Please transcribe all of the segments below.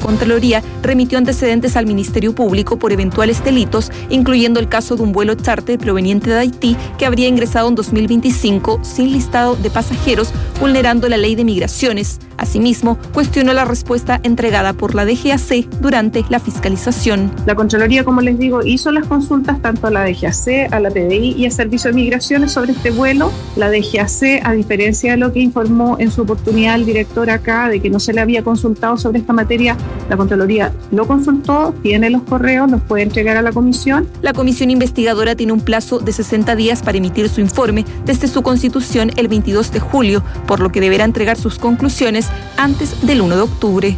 Contraloría remitió antecedentes al Ministerio Público por eventuales delitos, incluyendo el caso de un vuelo charter proveniente de Haití que habría ingresado en 2025 sin listado de pasajeros, vulnerando la ley de migraciones. Asimismo, cuestionó la respuesta entregada por la DGAC durante la fiscalización. La Contraloría, como les digo, hizo las consultas tanto a la DGAC, a la PDI y a Servicio de Migraciones sobre este vuelo. La DGAC, a diferencia de lo que informó en su oportunidad el director acá, de que no se le había consultado sobre esta materia, la Contraloría lo consultó, tiene los correos, los puede entregar a la comisión. La comisión investigadora tiene un plazo de 60 días para emitir su informe desde su constitución el 22 de julio, por lo que deberá entregar sus conclusiones antes del 1 de octubre.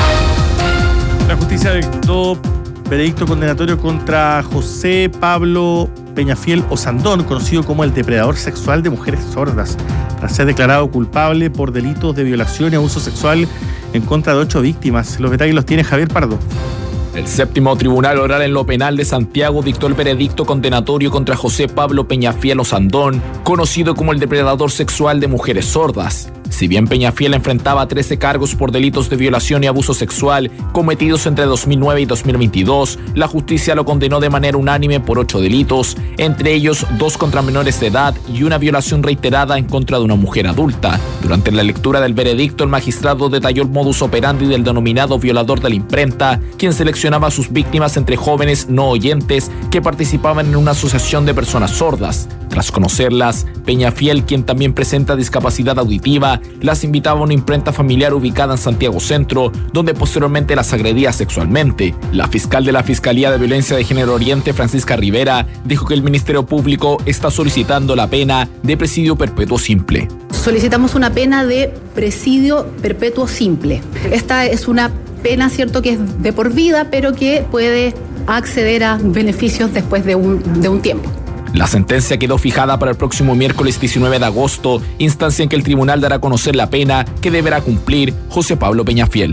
La justicia dictó veredicto condenatorio contra José Pablo Peñafiel Osandón, conocido como el depredador sexual de mujeres sordas, tras ser declarado culpable por delitos de violación y abuso sexual en contra de 8 víctimas. Los detalles los tiene Javier Pardo. El séptimo tribunal oral en lo penal de Santiago dictó el veredicto condenatorio contra José Pablo Peñafiel Osandón, conocido como el depredador sexual de mujeres sordas. Si bien Peñafiel enfrentaba 13 cargos por delitos de violación y abuso sexual cometidos entre 2009 y 2022, la justicia lo condenó de manera unánime por 8 delitos, entre ellos 2 contra menores de edad y una violación reiterada en contra de una mujer adulta. Durante la lectura del veredicto, el magistrado detalló el modus operandi del denominado violador de la imprenta, quien seleccionaba a sus víctimas entre jóvenes no oyentes que participaban en una asociación de personas sordas. Tras conocerlas, Peñafiel, quien también presenta discapacidad auditiva, las invitaba a una imprenta familiar ubicada en Santiago Centro, donde posteriormente las agredía sexualmente. La fiscal de la Fiscalía de Violencia de Género Oriente, Francisca Rivera, dijo que el Ministerio Público está solicitando la pena de presidio perpetuo simple. Solicitamos una pena de presidio perpetuo simple. Esta es una pena, cierto, que es de por vida, pero que puede acceder a beneficios después de un tiempo. La sentencia quedó fijada para el próximo miércoles 19 de agosto, instancia en que el tribunal dará a conocer la pena que deberá cumplir José Pablo Peñafiel.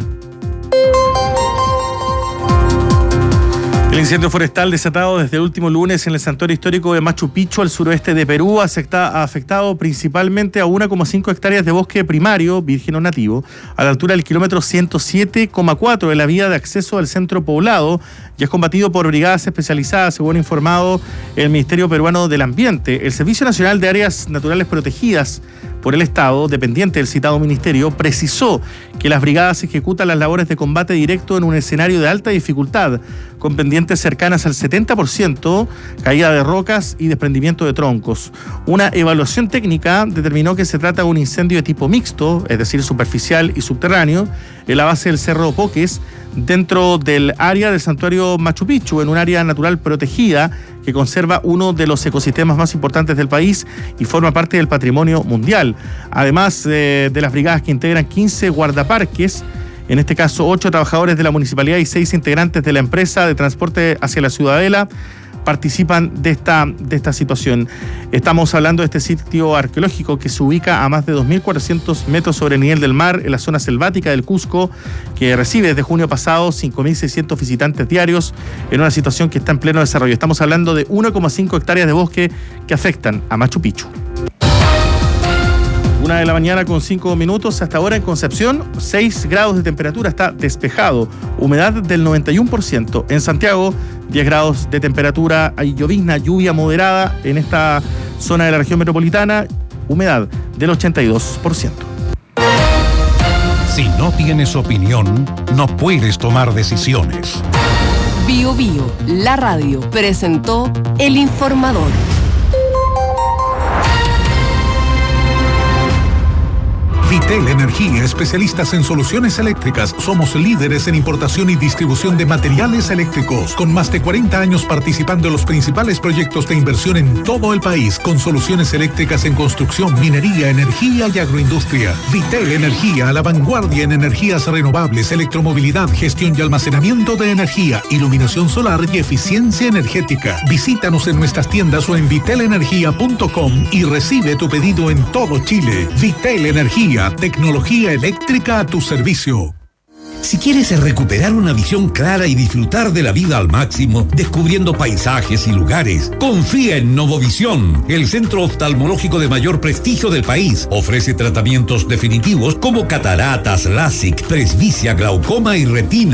El incendio forestal desatado desde el último lunes en el santuario histórico de Machu Picchu, al suroeste de Perú, ha afectado principalmente a 1,5 hectáreas de bosque primario, virgen o nativo, a la altura del kilómetro 107,4 de la vía de acceso al centro poblado, y es combatido por brigadas especializadas, según ha informado el Ministerio Peruano del Ambiente. El Servicio Nacional de Áreas Naturales Protegidas por el Estado, dependiente del citado ministerio, precisó que las brigadas ejecutan las labores de combate directo en un escenario de alta dificultad, con pendientes cercanas al 70%, caída de rocas y desprendimiento de troncos. Una evaluación técnica determinó que se trata de un incendio de tipo mixto, es decir, superficial y subterráneo, en la base del Cerro Poques, dentro del área del santuario Machu Picchu, en un área natural protegida que conserva uno de los ecosistemas más importantes del país y forma parte del patrimonio mundial. Además de las brigadas que integran 15 guardaparques, en este caso 8 trabajadores de la municipalidad y 6 integrantes de la empresa de transporte hacia la Ciudadela, participan de esta situación. Estamos hablando de este sitio arqueológico que se ubica a más de 2.400 metros sobre el nivel del mar en la zona selvática del Cusco, que recibe desde junio pasado 5.600 visitantes diarios en una situación que está en pleno desarrollo. Estamos hablando de 1,5 hectáreas de bosque que afectan a Machu Picchu. 1:00 con 5 minutos. Hasta ahora en Concepción, 6 grados de temperatura, está despejado. Humedad del 91%. En Santiago, 10 grados de temperatura. Hay llovizna, lluvia moderada en esta zona de la región metropolitana. Humedad del 82%. Si no tienes opinión, no puedes tomar decisiones. Bio Bio, la radio, presentó El Informador. Vitel Energía, especialistas en soluciones eléctricas. Somos líderes en importación y distribución de materiales eléctricos, con más de 40 años participando en los principales proyectos de inversión en todo el país, con soluciones eléctricas en construcción, minería, energía y agroindustria. Vitel Energía, a la vanguardia en energías renovables, electromovilidad, gestión y almacenamiento de energía, iluminación solar y eficiencia energética. Visítanos en nuestras tiendas o en vitelenergia.com y recibe tu pedido en todo Chile. Vitel Energía, tecnología eléctrica a tu servicio. Si quieres recuperar una visión clara y disfrutar de la vida al máximo, descubriendo paisajes y lugares, confía en Novovisión, el centro oftalmológico de mayor prestigio del país. Ofrece tratamientos definitivos como cataratas, LASIK, presbicia, glaucoma y retina.